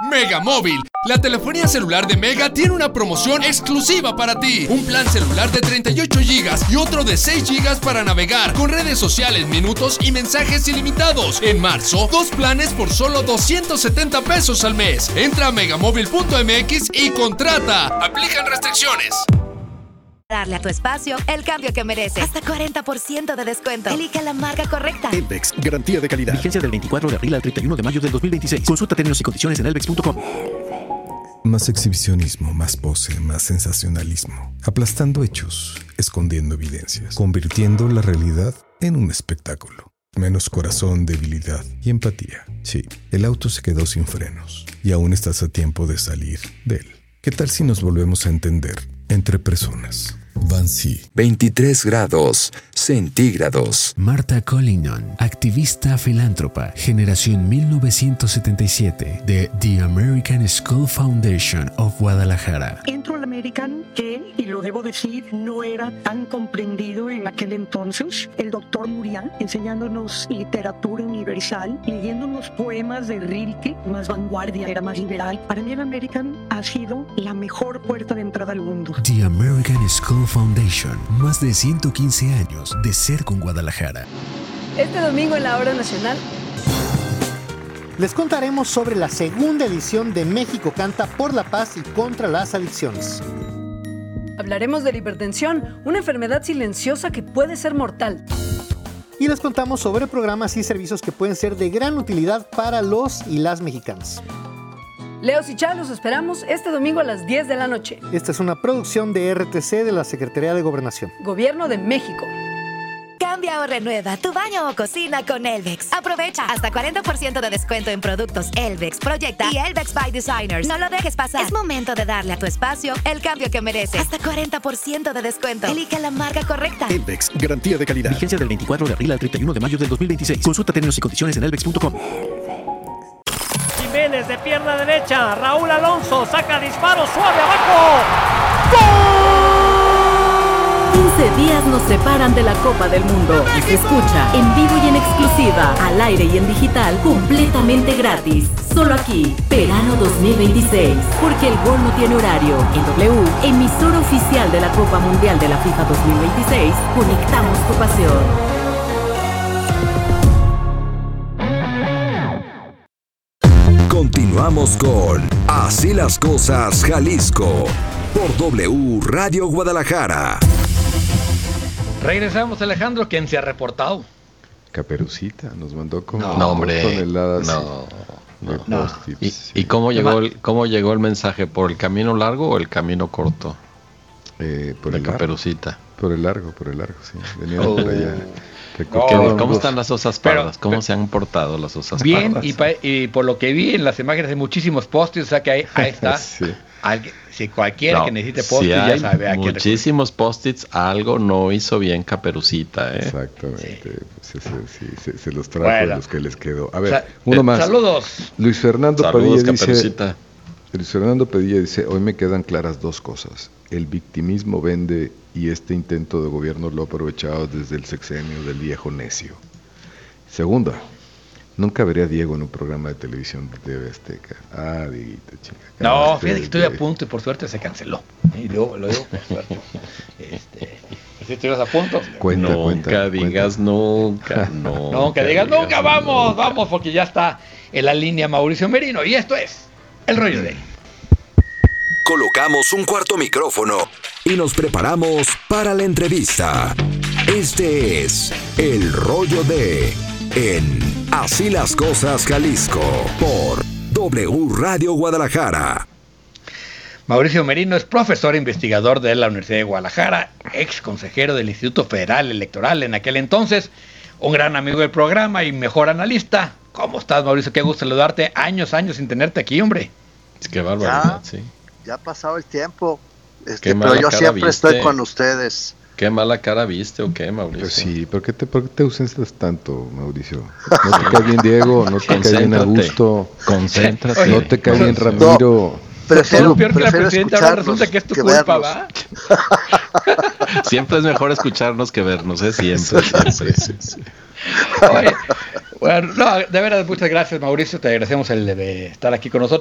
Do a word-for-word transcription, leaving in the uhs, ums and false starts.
Mega Móvil, la telefonía celular de Mega tiene una promoción exclusiva para ti. Un plan celular de treinta y ocho gigas y otro de seis gigas para navegar con redes sociales, minutos y mensajes ilimitados. En marzo, dos planes por solo doscientos setenta pesos al mes. Entra a megamóvil punto m x y contrata. Aplican restricciones. Darle a tu espacio el cambio que merece. Hasta cuarenta por ciento de descuento. Elige la marca correcta. Elvex, garantía de calidad. Vigencia del veinticuatro de abril al treinta y uno de mayo del dos mil veintiséis. Consulta términos y condiciones en elvex punto com. Más exhibicionismo, más pose, más sensacionalismo. Aplastando hechos, escondiendo evidencias. Convirtiendo la realidad en un espectáculo. Menos corazón, debilidad y empatía. Sí, el auto se quedó sin frenos. Y aún estás a tiempo de salir de él. ¿Qué tal si nos volvemos a entender entre personas? Vancy. veintitrés grados centígrados. Marta Collignon, activista filántropa, generación mil novecientos setenta y siete, de The American School Foundation of Guadalajara. Entro al American, que, y lo debo decir, no era tan comprendido en aquel entonces. El doctor Murián enseñándonos literatura universal, leyéndonos poemas de Rilke, más vanguardia, era más liberal. Para mí el American ha sido la mejor puerta de entrada al mundo. The American School Foundation, más de ciento quince años de ser con Guadalajara. Este domingo en la Hora Nacional les contaremos sobre la segunda edición de México Canta por la Paz y contra las adicciones. Hablaremos de la hipertensión, una enfermedad silenciosa que puede ser mortal. Y les contamos sobre programas y servicios que pueden ser de gran utilidad para los y las mexicanas. Leos y Chá, los esperamos este domingo a las diez de la noche. Esta es una producción de R T C de la Secretaría de Gobernación. Gobierno de México. Cambia o renueva tu baño o cocina con Elvex. Aprovecha hasta cuarenta por ciento de descuento en productos Elvex, Proyecta y Elvex by Designers. No lo dejes pasar. Es momento de darle a tu espacio el cambio que merece. Hasta cuarenta por ciento de descuento. Elige la marca correcta. Elvex, garantía de calidad. Vigencia del veinticuatro de abril al treinta y uno de mayo del dos mil veintiséis. Consulta términos y condiciones en elvex punto com. Jiménez de pierna derecha, Raúl Alonso saca disparo suave abajo. ¡Gol! quince días nos separan de la Copa del Mundo y se escucha en vivo y en exclusiva, al aire y en digital, completamente gratis. Solo aquí, verano dos mil veintiséis, porque el gol no tiene horario. En W, emisora oficial de la Copa Mundial de la FIFA dos mil veintiséis, conectamos tu pasión. Continuamos con Así las Cosas Jalisco por W Radio Guadalajara. Regresamos, Alejandro. ¿Quién se ha reportado? Caperucita nos mandó como no, hombre, toneladas no, de no. post-its. ¿Y, sí. ¿Y cómo llegó el cómo llegó el mensaje? ¿Por el camino largo o el camino corto? Eh, por de el Caperucita. Largo. Por el largo, por el largo, sí. Venía oh. por allá. No, ¿Cómo están las osas pardas? ¿Cómo pero, se han portado las osas bien, pardas? Bien, y, pa, y por lo que vi en las imágenes hay muchísimos post-its, o sea que ahí, ahí está. sí. Alguien, si cualquiera no, que necesite post-its si ya sabe a quién muchísimos post-its, algo no hizo bien Caperucita, ¿eh? Exactamente. Sí. Sí, sí, sí, se, se los trajo bueno. los que les quedó. A ver, Sa- eh, uno más. Saludos. Luis Fernando Saludos, Padilla Caperucita. dice... Luis Fernando Padilla dice, hoy me quedan claras dos cosas. El victimismo vende y este intento de gobierno lo ha aprovechado desde el sexenio del viejo necio. Segunda, nunca vería a Diego en un programa de televisión de T V Azteca. Ah, Dieguito, chica. No, fíjate que estoy a punto y por suerte se canceló. Y luego lo digo por suerte. Este, si estuvieras a punto. Cuenta, nunca cuenta, digas cuenta. nunca, no. Nunca digas nunca, vamos, nunca. vamos, porque ya está en la línea Mauricio Merino. Y esto es El Rollo de él. Colocamos un cuarto micrófono y nos preparamos para la entrevista. Este es El Rollo de en Así las Cosas Jalisco por W Radio Guadalajara. Mauricio Merino es profesor e investigador de la Universidad de Guadalajara, ex consejero del Instituto Federal Electoral en aquel entonces, un gran amigo del programa y mejor analista. ¿Cómo estás, Mauricio? Qué gusto saludarte. Años, años sin tenerte aquí, hombre. Es que barbaridad, ya, sí. Ya ha pasado el tiempo, este, pero yo siempre viste. estoy con ustedes. ¿Qué mala cara viste o qué, Mauricio? Pues sí, ¿por qué te, por qué te ausentas tanto, Mauricio? No te cae bien Diego, no te cae bien Augusto. Concéntrate. No te cae bien Ramiro. No, prefiero, peor que la presidenta ahora resulta que es tu que culpa, verlos. ¿va? Siempre es mejor escucharnos que vernos, ¿eh? Siempre, siempre. Sí, sí. Oye, bueno, no, de verdad, muchas gracias, Mauricio. Te agradecemos el de estar aquí con nosotros.